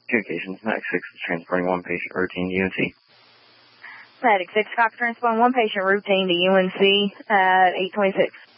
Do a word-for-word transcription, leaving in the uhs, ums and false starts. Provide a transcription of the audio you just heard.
Communications, Medic six is transporting one patient routine to U N C. Medic six, copy transporting one patient routine to U N C at eight twenty-six.